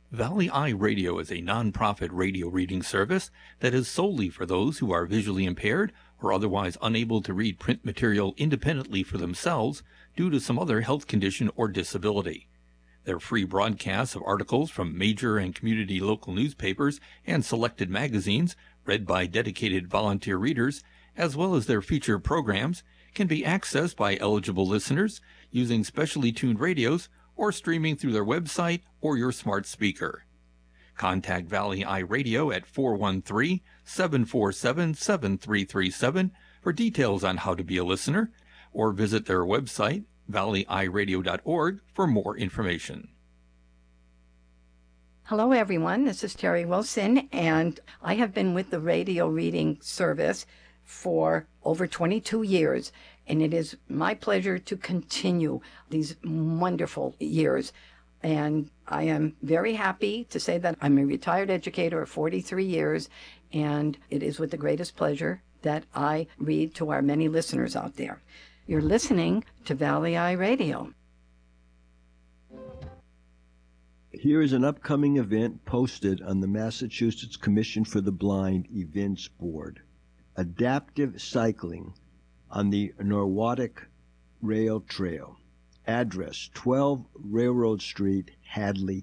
Valley Eye Radio is a nonprofit radio reading service that is solely for those who are visually impaired or otherwise unable to read print material independently for themselves due to some other health condition or disability. Their free broadcasts of articles from major and community local newspapers and selected magazines, read by dedicated volunteer readers, as well as their featured programs, can be accessed by eligible listeners using specially tuned radios or streaming through their website or your smart speaker. Contact Valley Eye Radio at 413-747-7337 for details on how to be a listener, or visit their website, valleyeyeradio.org, for more information. Hello, everyone. This is Terry Wilson, and I have been with the radio reading service for over 22 years, and it is my pleasure to continue these wonderful years. And I am very happy to say that I'm a retired educator of 43 years, and it is with the greatest pleasure that I read to our many listeners out there. You're listening to Valley Eye Radio. Here is an upcoming event posted on the Massachusetts Commission for the Blind Events Board. Adaptive cycling on the Norwottuck Rail Trail. Address 12 Railroad Street, Hadley,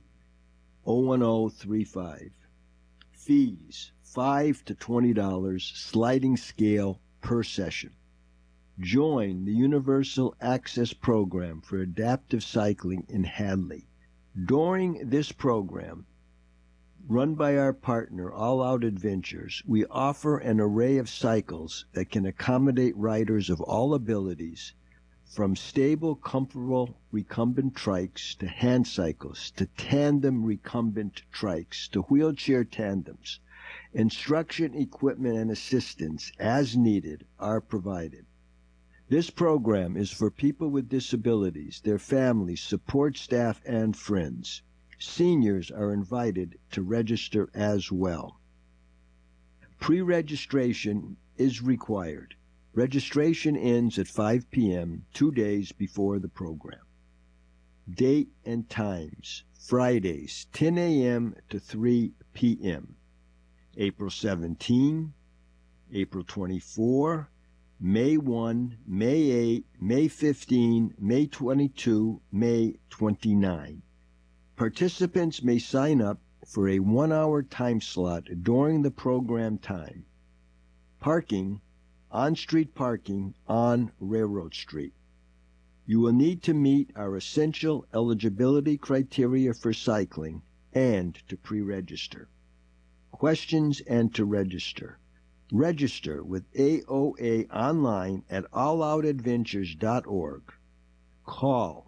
01035. Fees $5 to $20, sliding scale per session. Join the Universal Access Program for Adaptive Cycling in Hadley. During this program, run by our partner, All Out Adventures, we offer an array of cycles that can accommodate riders of all abilities, from stable, comfortable recumbent trikes to hand cycles to tandem recumbent trikes to wheelchair tandems. Instruction, equipment, and assistance as needed are provided. This program is for people with disabilities, their families, support staff, and friends. Seniors are invited to register as well. Pre-registration is required. Registration ends at 5 p.m. 2 days before the program. Date and times: Fridays, 10 a.m. to 3 p.m. April 17, April 24, May 1, May 8, May 15, May 22, May 29. Participants may sign up for a 1-hour time slot during the program time. Parking: on-street parking on Railroad Street. You will need to meet our essential eligibility criteria for cycling and to pre-register. Questions and to register. Register with AOA online at alloutadventures.org. Call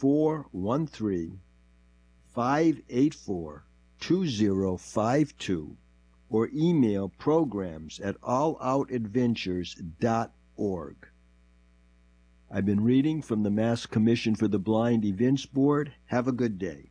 413-584-2052 or email programs at alloutadventures.org. I've been reading from the Mass Commission for the Blind Events Board. Have a good day.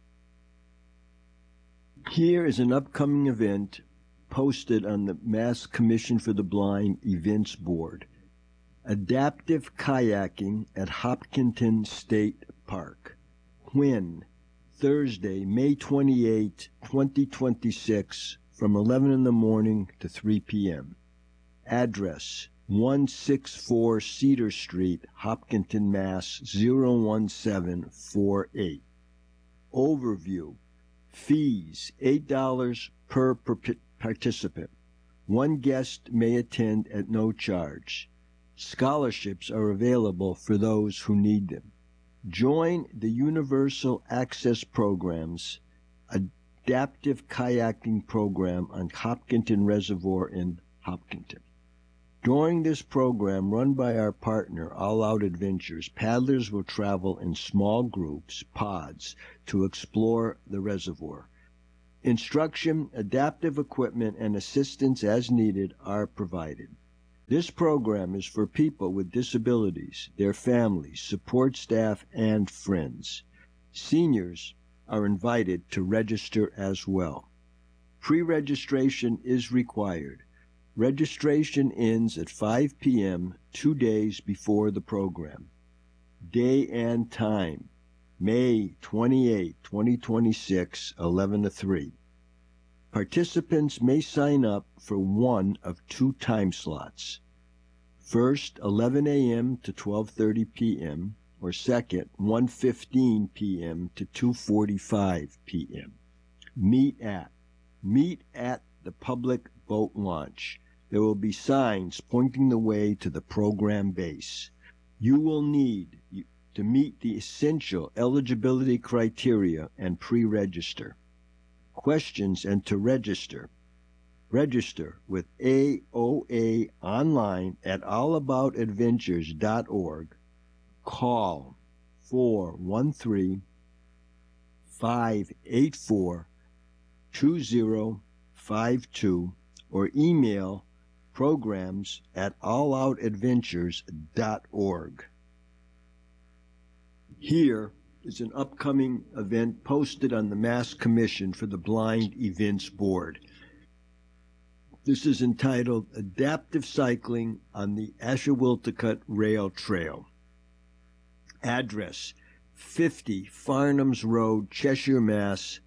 Here is an upcoming event posted on the Mass Commission for the Blind Events Board. Adaptive kayaking at Hopkinton State Park. When? Thursday, May 28, 2026, from 11 in the morning to 3 p.m. Address: 164 Cedar Street, Hopkinton, Mass. 01748. Overview: fees $8 per participant. One guest may attend at no charge. Scholarships are available for those who need them. Join the Universal Access Program's Adaptive Kayaking Program on Hopkinton Reservoir in Hopkinton. During this program, run by our partner, All Out Adventures, paddlers will travel in small groups, pods, to explore the reservoir. Instruction, adaptive equipment, and assistance as needed are provided. This program is for people with disabilities, their families, support staff, and friends. Seniors are invited to register as well. Pre-registration is required. Registration ends at 5 p.m. 2 days before the program. Day and time: May 28, 2026, 11 to 3. Participants may sign up for one of two time slots. First, 11 a.m. to 12:30 p.m., or second, 1:15 p.m. to 2:45 p.m. Meet at the public boat launch. There will be signs pointing the way to the program base. You will need to meet the essential eligibility criteria and pre-register. Questions and to register. Register with AOA online at allaboutadventures.org. Call 413-584-2052 or email programs@alloutadventures.org. Here is an upcoming event posted on the Mass Commission for the Blind Events Board. This is entitled Adaptive Cycling on the Ashawiltikut Rail Trail. Address 50 Farnham's Road, Cheshire, Mass.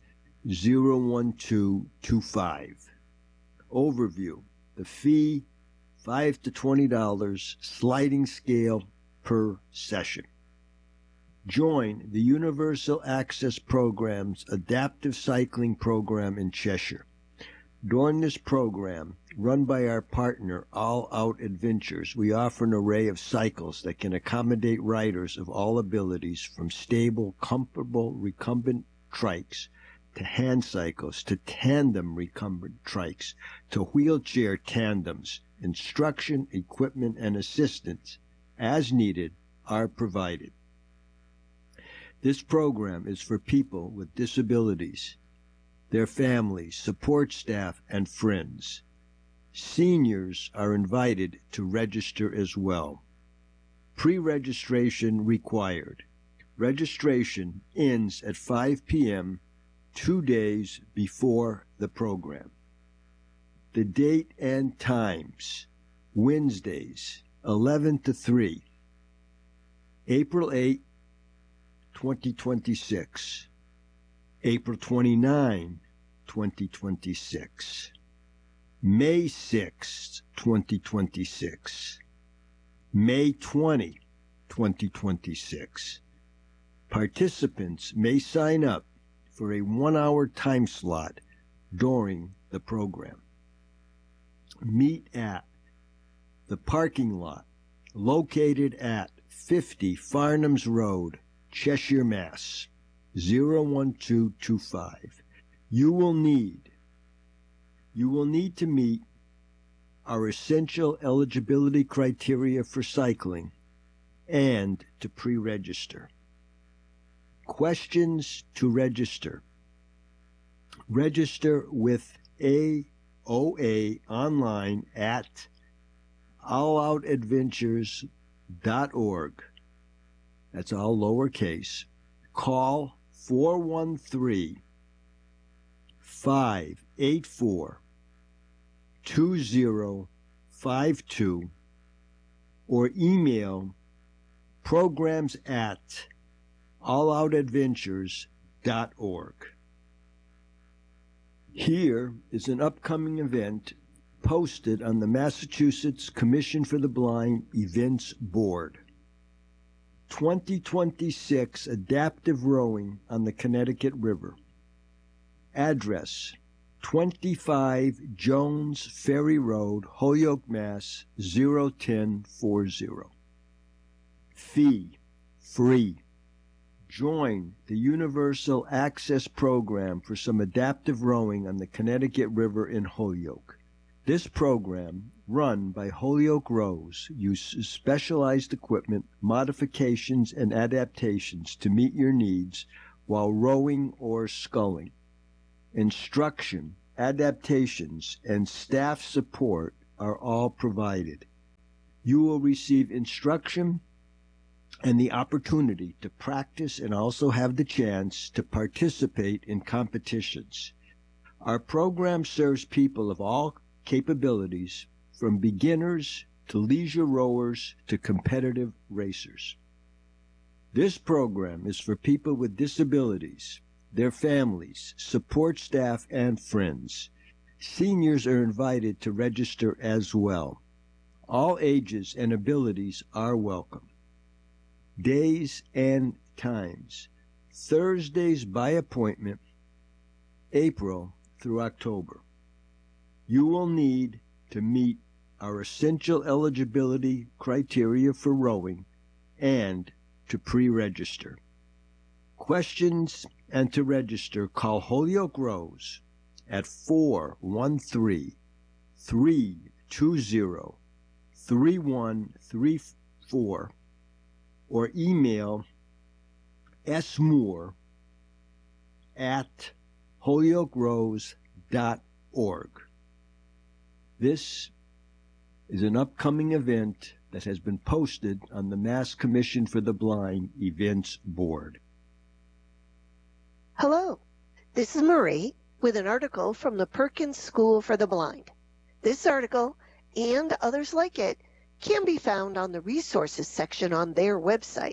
01225. Overview. The fee, $5 to $20, sliding scale per session. Join the Universal Access Program's Adaptive Cycling Program in Cheshire. During this program, run by our partner All Out Adventures, we offer an array of cycles that can accommodate riders of all abilities, from stable, comfortable, recumbent trikes to hand cycles to tandem recumbent trikes to wheelchair tandems. Instruction, equipment, and assistance, as needed, are provided. This program is for people with disabilities, their families, support staff, and friends. Seniors are invited to register as well. Pre-registration required. Registration ends at 5 p.m. 2 days before the program. The date and times: Wednesdays, 11 to 3, April 8, 2026, April 29, 2026, May 6, 2026, May 20, 2026. Participants may sign up for a 1-hour time slot during the program. Meet at the parking lot located at 50 Farnham's Road, Cheshire, Mass. 01225. You will need to meet our essential eligibility criteria for cycling and to pre-register. Questions to register. Register with AOA online at alloutadventures.org. That's all lowercase. Call 413-584-2052 or email programs@alloutadventures.org. Here is an upcoming event posted on the Massachusetts Commission for the Blind Events Board. 2026 Adaptive Rowing on the Connecticut River. Address 25 Jones Ferry Road, Holyoke, Mass. 01040. Fee free. Join the Universal Access Program for some adaptive rowing on the Connecticut River in Holyoke. This program, run by Holyoke Rows, uses specialized equipment, modifications, and adaptations to meet your needs while rowing or sculling. Instruction, adaptations, and staff support are all provided. You will receive instruction and the opportunity to practice and also have the chance to participate in competitions. Our program serves people of all capabilities, from beginners to leisure rowers to competitive racers. This program is for people with disabilities, their families, support staff, and friends. Seniors are invited to register as well. All ages and abilities are welcome. Days and times. Thursdays by appointment, April through October. You will need to meet our essential eligibility criteria for rowing and to pre-register. Questions and to register, call Holyoke Rows at 413-320-3134 or email smoore@holyokerose.org. This is an upcoming event that has been posted on the Mass Commission for the Blind Events Board. Hello, this is Marie with an article from the Perkins School for the Blind. This article and others like it can be found on the resources section on their website.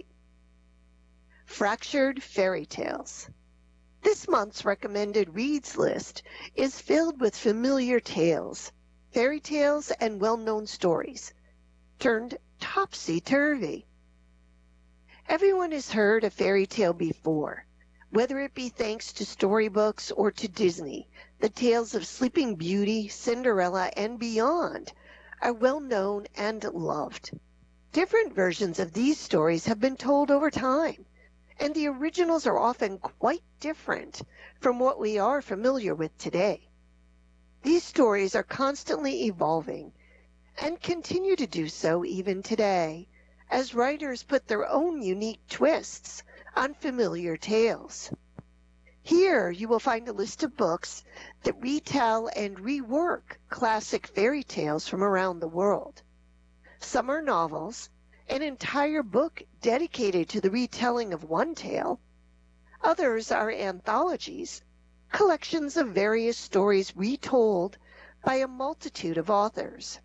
Fractured Fairy Tales. This month's recommended reads list is filled with familiar tales, fairy tales, and well-known stories, turned topsy-turvy. Everyone has heard a fairy tale before, whether it be thanks to storybooks or to Disney. The tales of Sleeping Beauty, Cinderella, and beyond are well known and loved. Different versions of these stories have been told over time, and the originals are often quite different from what we are familiar with today. These stories are constantly evolving and continue to do so even today, as writers put their own unique twists on familiar tales. Here you will find a list of books that retell and rework classic fairy tales from around the world. Some are novels, an entire book dedicated to the retelling of one tale. Others are anthologies, collections of various stories retold by a multitude of authors.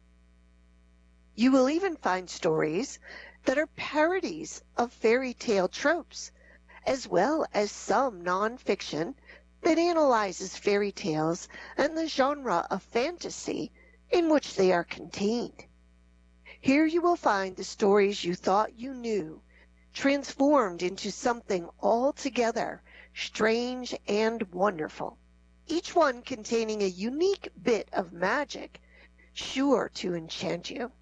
You will even find stories that are parodies of fairy tale tropes, as well as some nonfiction that analyzes fairy tales and the genre of fantasy in which they are contained. Here you will find the stories you thought you knew, transformed into something altogether strange and wonderful, each one containing a unique bit of magic sure to enchant you.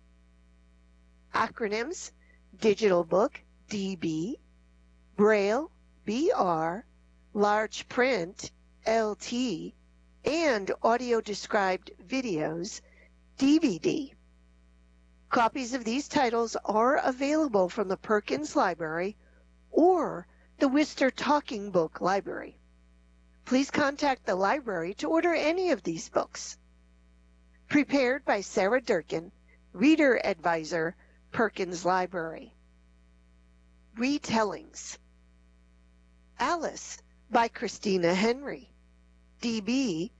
Acronyms: Digital Book, DB, Braille, BR, Large Print, LT, and Audio Described Videos, DVD. Copies of these titles are available from the Perkins Library or the Worcester Talking Book Library. Please contact the library to order any of these books. Prepared by Sarah Durkin, Reader Advisor, Perkins Library. Retellings. Alice by Christina Henry, DB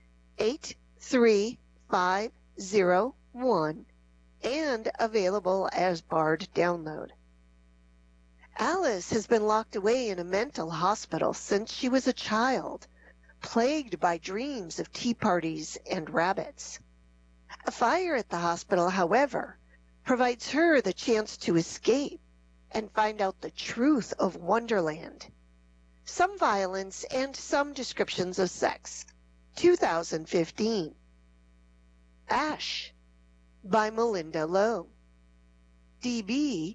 83501, and available as Bard download. Alice has been locked away in a mental hospital since she was a child, plagued by dreams of tea parties and rabbits. A fire at the hospital, however, provides her the chance to escape and find out the truth of Wonderland. Some violence and some descriptions of sex. 2015. Ash by Melinda Lowe, DB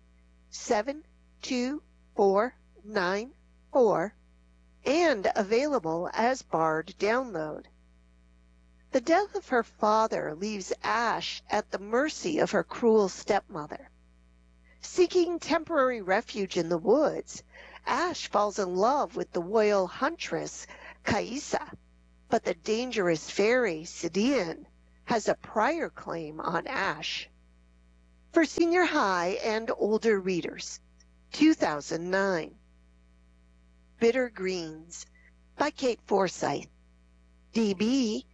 72494, and available as Bard download. The death of her father leaves Ash at the mercy of her cruel stepmother. Seeking temporary refuge in the woods, Ash falls in love with the royal huntress Kaisa, but the dangerous fairy Sidian has a prior claim on Ash. For senior high and older readers, 2009. Bitter Greens by Kate Forsyth, DB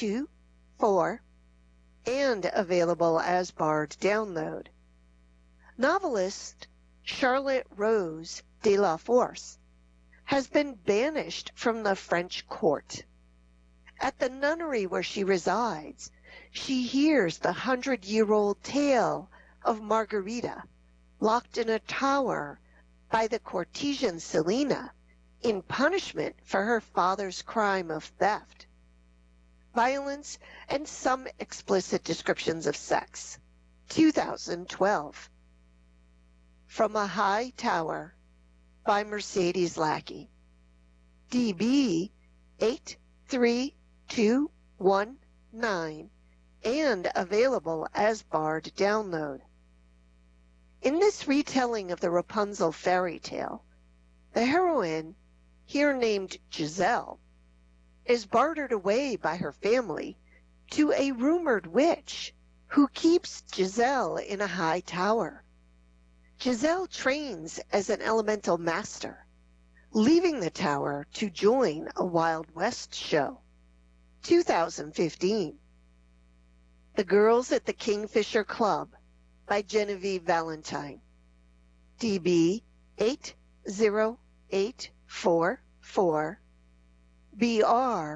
81024, and available as Bard download. Novelist Charlotte Rose de la Force has been banished from the French court. At the nunnery where she resides, she hears the 100-year-old tale of Margarita, locked in a tower by the courtesan Selina in punishment for her father's crime of theft. Violence and some explicit descriptions of sex. 2012. From a High Tower by Mercedes Lackey. DB 83219 and available as barred download. In this retelling of the Rapunzel fairy tale, the heroine, here named Giselle, is bartered away by her family to a rumored witch who keeps Giselle in a high tower. Giselle trains as an elemental master, leaving the tower to join a Wild West show. 2015. The Girls at the Kingfisher Club by Genevieve Valentine. DB 80844 BR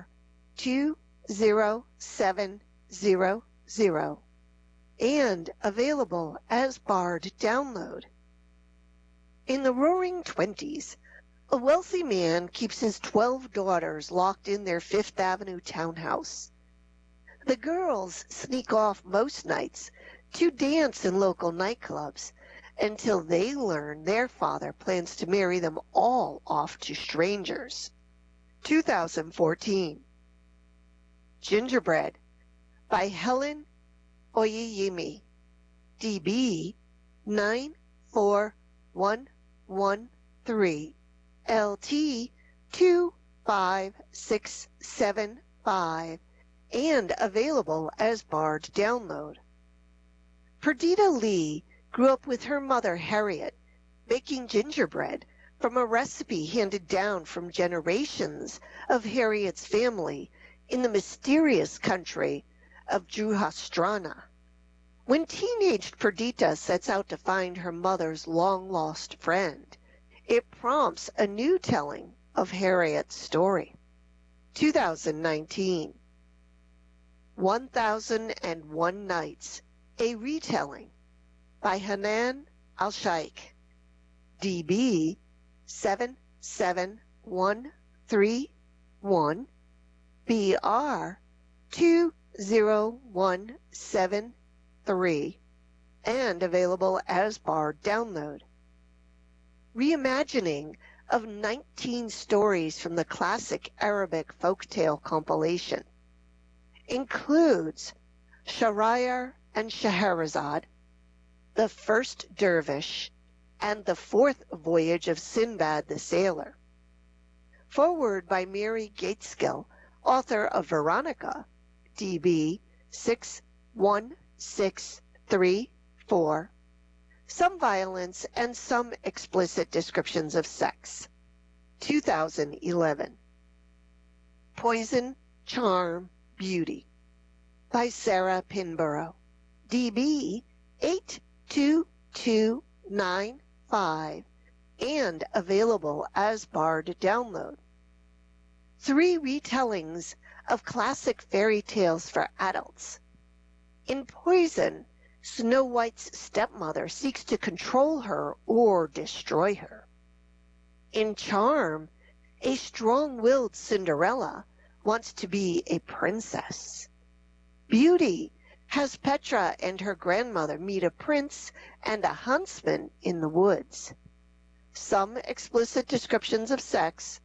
20700 and available as barred download. In the Roaring Twenties, a wealthy man keeps his 12 daughters locked in their Fifth Avenue townhouse. The girls sneak off most nights to dance in local nightclubs until they learn their father plans to marry them all off to strangers. 2014. Gingerbread by Helen Oyeyemi. DB 94113 LT 25675 and available as barred download. Perdita Lee grew up with her mother Harriet making gingerbread from a recipe handed down from generations of Harriet's family in the mysterious country of Juhastrana. When teenaged Perdita sets out to find her mother's long-lost friend, it prompts a new telling of Harriet's story. 2019. 1001 Nights, a retelling by Hanan Al-Shaikh. DB 77131 BR 20173 and available as barred download. Reimagining of 19 stories from the classic Arabic folktale compilation includes Shahryar and Scheherazade, The First Dervish, and The Fourth Voyage of Sinbad the Sailor. Foreword by Mary Gateskill, author of Veronica, DB 61634. Some violence and some explicit descriptions of sex. 2011. Poison, Charm, Beauty by Sarah Pinborough. DB 82295 and available as barred download. 3 retellings of classic fairy tales for adults. In Poison, Snow White's stepmother seeks to control her or destroy her. In Charm, a strong-willed Cinderella wants to be a princess. Beauty has Petra and her grandmother meet a prince and a huntsman in the woods. Some explicit descriptions of sex.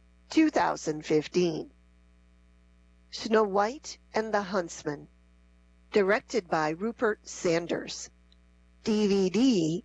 2015. Snow White and the Huntsman, directed by Rupert Sanders. DVD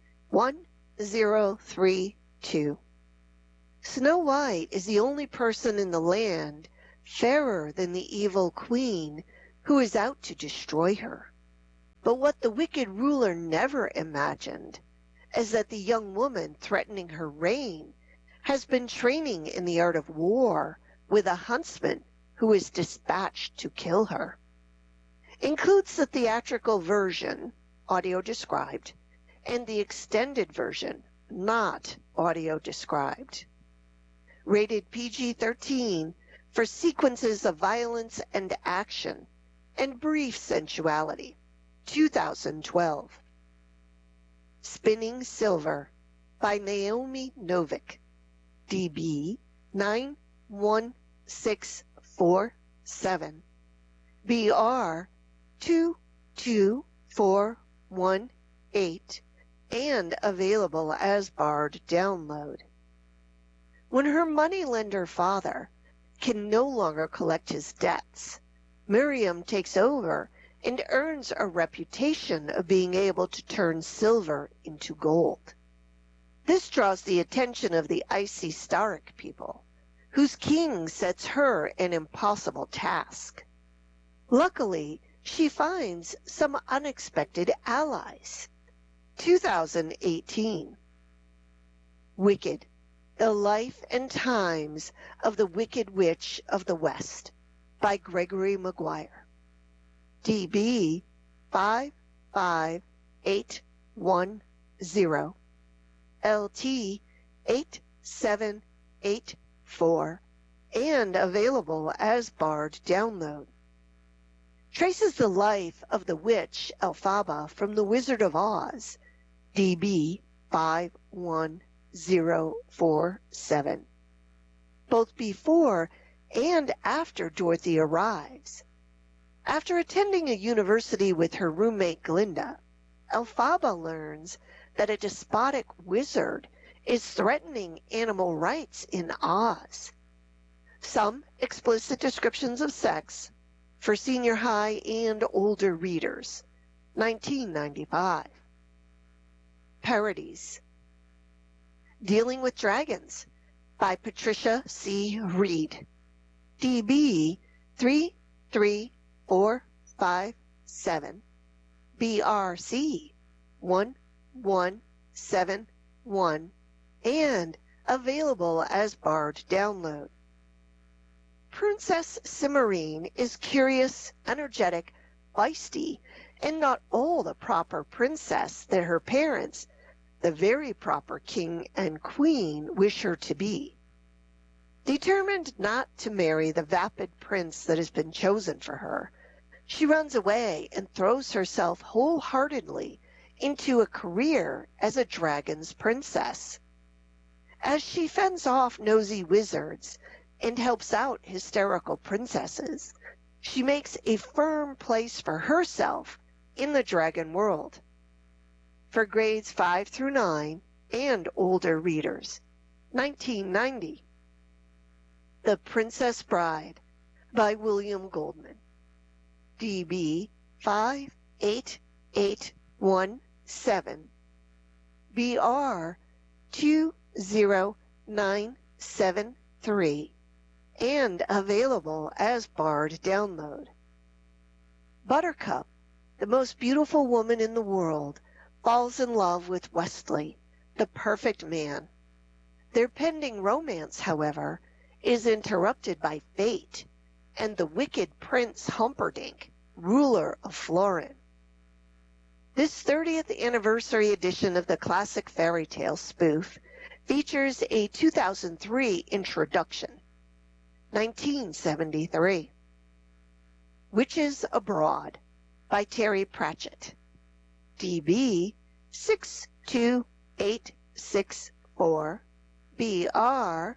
1032. Snow White is the only person in the land fairer than the evil queen who is out to destroy her. But what the wicked ruler never imagined is that the young woman threatening her reign has been training in the art of war with a huntsman who is dispatched to kill her. Includes the theatrical version, audio described, and the extended version, not audio described. Rated PG-13 for sequences of violence and action and brief sensuality. 2012. Spinning Silver by Naomi Novik. DB 91647. BR 22418 and available as barred download. When her moneylender father can no longer collect his debts, Miriam takes over and earns a reputation of being able to turn silver into gold. This draws the attention of the icy Starik people, whose king sets her an impossible task. Luckily, she finds some unexpected allies. 2018. Wicked, The Life and Times of the Wicked Witch of the West by Gregory Maguire. DB 55810. LT 8784 and available as barred download. Traces the life of the witch Elphaba from The Wizard of Oz, DB 51047. Both before and after Dorothy arrives. After attending a university with her roommate Glinda, Elphaba learns that a despotic wizard is threatening animal rights in Oz. Some explicit descriptions of sex for senior high and older readers. 1995. Parodies. Dealing with Dragons by Patricia C. Reed. DB 33457. BRC 1171 and available as barred download. Princess Cimarine is curious, energetic, feisty, and not all the proper princess that her parents, the very proper king and queen, wish her to be. Determined not to marry the vapid prince that has been chosen for her, she runs away and throws herself wholeheartedly into a career as a dragon's princess. As she fends off nosy wizards and helps out hysterical princesses, she makes a firm place for herself in the dragon world. For grades 5 through 9 and older readers. 1990. The Princess Bride by William Goldman. DB 58817. BR 20973 and available as barred download. Buttercup, the most beautiful woman in the world, falls in love with Westley, the perfect man. Their pending romance, however, is interrupted by fate and the wicked Prince Humperdinck, ruler of Florin. This 30th anniversary edition of the classic fairy tale spoof features a 2003 introduction. 1973. Witches Abroad by Terry Pratchett. DB 62864. BR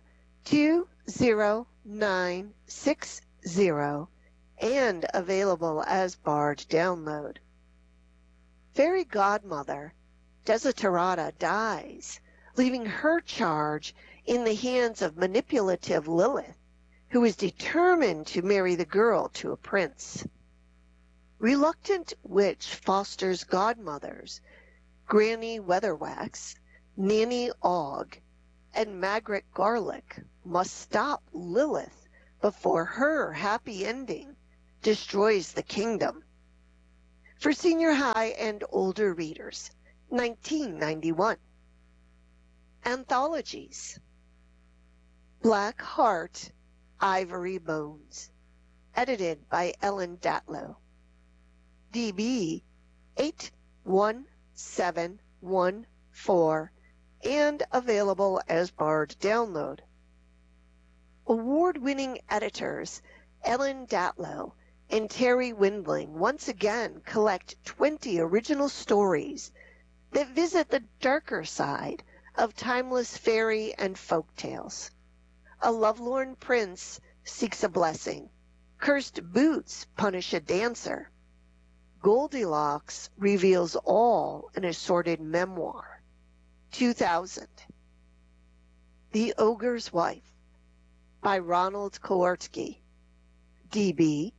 20960 and available as barred download. Fairy godmother Desiderata dies, leaving her charge in the hands of manipulative Lilith, who is determined to marry the girl to a prince. Reluctant witch fosters godmothers Granny Weatherwax, Nanny Og, and Margaret Garlick must stop Lilith before her happy ending destroys the kingdom. For senior high and older readers, 1991. Anthologies. Black Heart, Ivory Bones, edited by Ellen Datlow. DB 8171 and available as Bard download. Award-winning editors Ellen Datlow and Terry Windling once again collect 20 original stories that visit the darker side of timeless fairy and folk tales. A lovelorn prince seeks a blessing. Cursed boots punish a dancer. Goldilocks reveals all in a sordid memoir. 2000. The Ogre's Wife by Ronald Kowarski. DB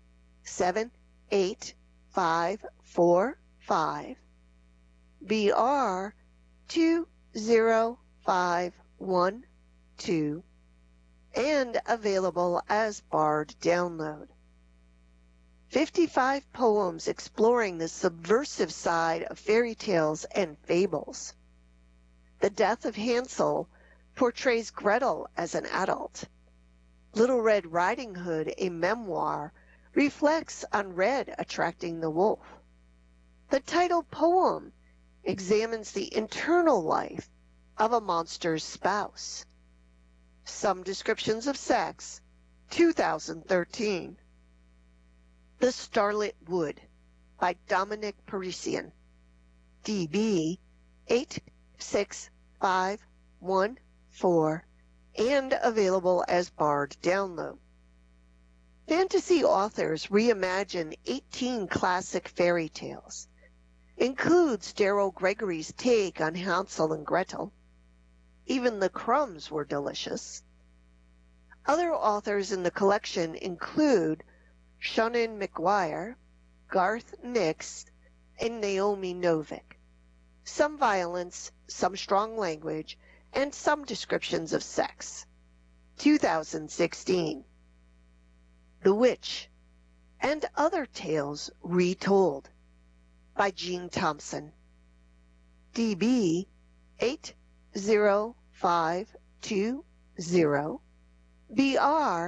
78545. BR 20512 and available as Bard download. 55 poems exploring the subversive side of fairy tales and fables. The Death of Hansel portrays Gretel as an adult. Little Red Riding Hood, a memoir, reflects on Red attracting the wolf. The title poem examines the internal life of a monster's spouse. Some Descriptions of Sex, 2013. The Starlit Wood by Dominic Parisian. DB 86514 and available as Bard download. Fantasy authors reimagine 18 classic fairy tales. Includes Daryl Gregory's take on Hansel and Gretel. Even the crumbs were delicious. Other authors in the collection include Shannon McGuire, Garth Nix, and Naomi Novik. Some violence, some strong language, and some descriptions of sex. 2016. The Witch and Other Tales Retold by Jean Thompson. DB 80520 BR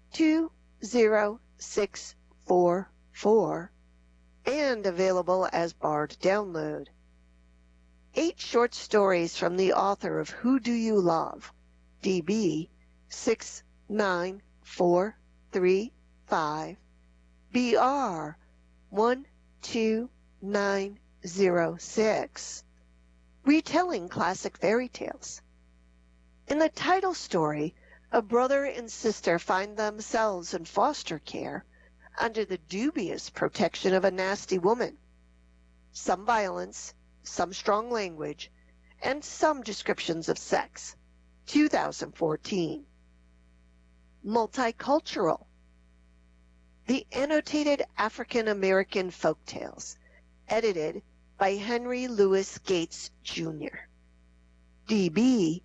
20644 and available as Bard download. 8 short stories from the author of Who Do You Love? DB 69435 BR 12906 retelling classic fairy tales. In the title story, a brother and sister find themselves in foster care under the dubious protection of a nasty woman. Some violence, some strong language, and some descriptions of sex. 2014. Multicultural. The Annotated African American Folktales, edited by Henry Louis Gates, Jr. DB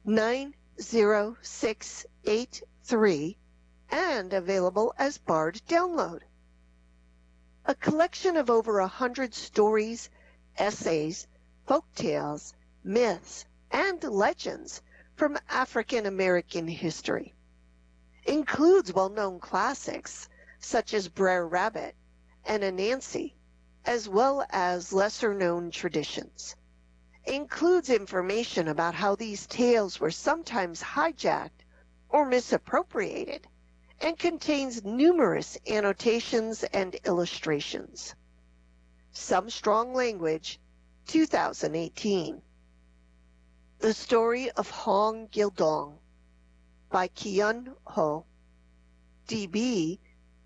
90683 and available as Bard download. A collection of over 100 stories, essays, folktales, myths, and legends from African American history. Includes well-known classics such as Brer Rabbit and Anansi, as well as lesser-known traditions. Includes information about how these tales were sometimes hijacked or misappropriated, and contains numerous annotations and illustrations. Some strong language, 2018. The Story of Hong Gildong by Kyun Ho. DB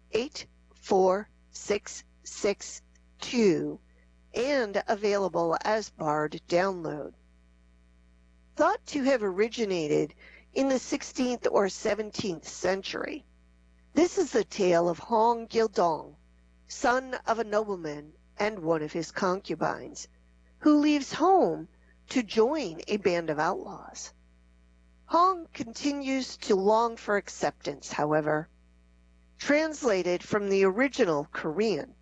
84662 and available as Bard download. Thought to have originated in the 16th or 17th century, this is the tale of Hong Gildong, son of a nobleman and one of his concubines, who leaves home to join a band of outlaws. Hong continues to long for acceptance, however. Translated from the original Korean,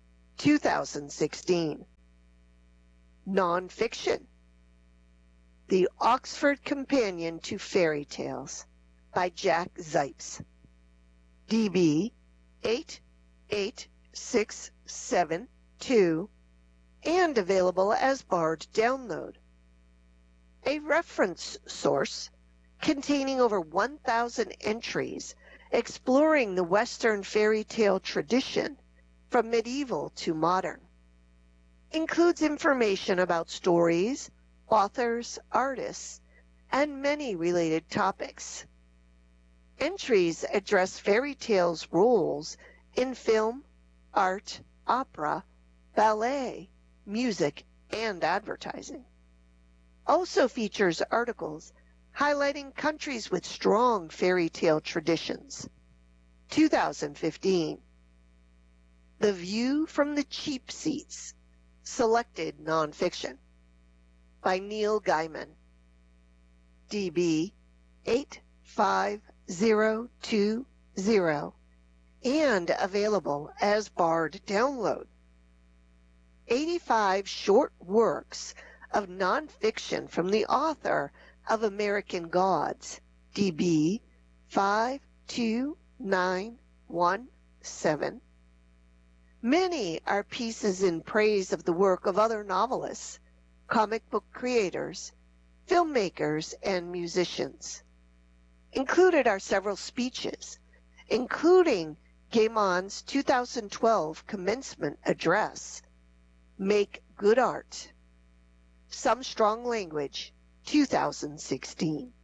2016. Nonfiction. The Oxford Companion to Fairy Tales by Jack Zipes. DB 88672 and available as Bard download. A reference source containing over 1,000 entries exploring the Western fairy tale tradition from medieval to modern. Includes information about stories, authors, artists, and many related topics. Entries address fairy tales' roles in film, art, opera, ballet, music, and advertising. Also features articles highlighting countries with strong fairy tale traditions. 2015. The View from the Cheap Seats, Selected Nonfiction by Neil Gaiman. DB 85020 and available as Bard download. 85 short works of nonfiction from the author of American Gods, DB 52917. Many are pieces in praise of the work of other novelists, comic book creators, filmmakers, and musicians. Included are several speeches, including Gaiman's 2012 commencement address, Make Good Art, Some Strong Language, 2016.